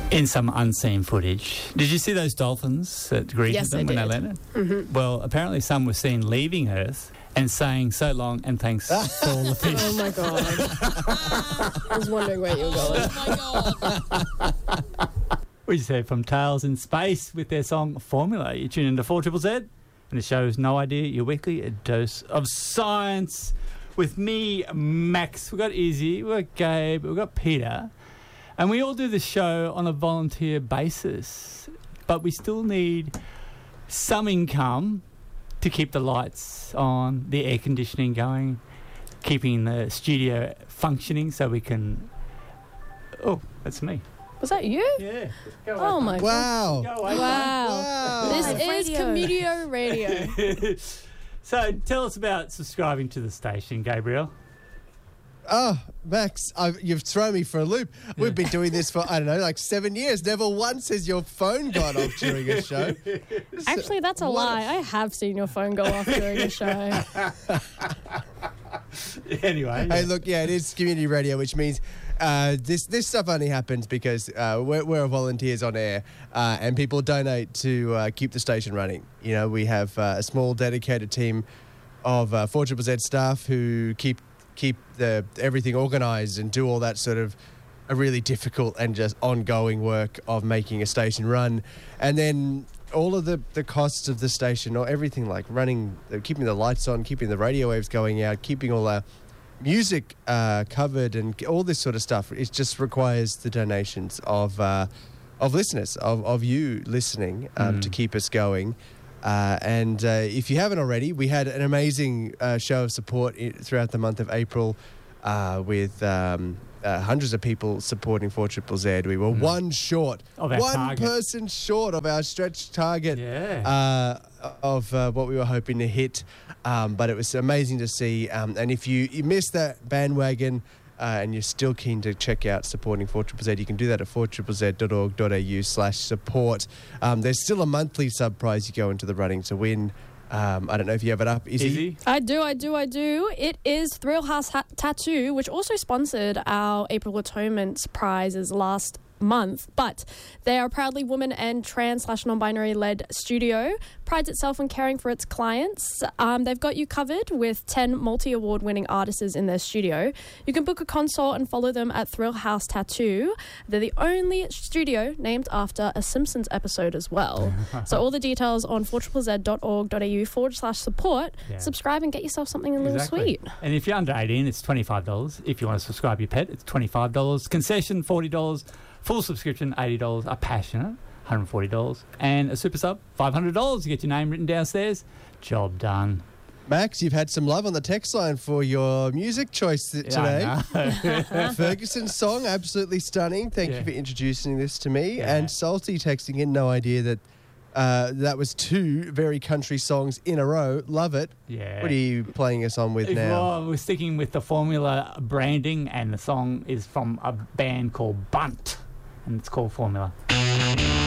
In some unseen footage. Did you see those dolphins that greeted them when they landed? Mm-hmm. Well, apparently some were seen leaving Earth and saying so long and thanks for all the fish. Oh, my God. I was wondering where you were going. Oh my God. We just heard from Tales in Space with their song Formula. You tune into 4ZZZ and the show's No Idea, your weekly dose of science. With me, Max, we've got Izzy, we've got Gabe, we've got Peter. And we all do the show on a volunteer basis, but we still need some income to keep the lights on, the air conditioning going, keeping the studio functioning so we can... Oh, that's me. Was that you? Yeah. Oh, my God. Wow. Go away, Wow. This Live is radio. Comedio Radio. So tell us about subscribing to the station, Gabriel. Oh, Max, you've thrown me for a loop. We've been doing this for, I don't know, like 7 years. Never once has your phone gone off during a show. Actually, that's a lie. I have seen your phone go off during a show. Anyway. Hey, look, yeah, it is community radio, which means this stuff only happens because we're volunteers on air and people donate to keep the station running. You know, we have a small dedicated team of 4ZZZ staff who keep everything organised and do all that sort of a really difficult and just ongoing work of making a station run. And then all of the costs of the station or everything like running, keeping the lights on, keeping the radio waves going out, keeping all our music covered and all this sort of stuff. It just requires the donations of listeners, of you listening to keep us going. And if you haven't already, we had an amazing show of support throughout the month of April with hundreds of people supporting 4ZZZ. We were one person short of our stretch target of what we were hoping to hit. But it was amazing to see. And if you missed that bandwagon, and you're still keen to check out supporting 4ZZZ, you can do that at 4ZZZ.org.au/support. There's still a monthly sub prize you go into the running to win. I don't know if you have it up, Izzy? I do. It is Thrill House Tattoo, which also sponsored our April Atonement prizes last month, but they are a proudly woman and trans/non-binary led studio, prides itself on caring for its clients. They've got you covered with 10 multi-award winning artists in their studio. You can book a consult and follow them at Thrill House Tattoo. They're the only studio named after a Simpsons episode as well. So all the details on 4ZZZ.org.au/support. Subscribe and get yourself something a little sweet. And if you're under 18, it's $25. If you want to subscribe your pet, it's $25. Concession, $40. Full subscription, $80. A passionate, $140. And a super sub, $500 to get your name written downstairs. Job done. Max, you've had some love on the text line for your music choice today. Ferguson's song, absolutely stunning. Thank you for introducing this to me. And Salty texting in, no idea that that was two very country songs in a row. Love it. Yeah. What are you playing us on with now? Well, we're sticking with the Formula branding, and the song is from a band called Bunt, and it's called Formula.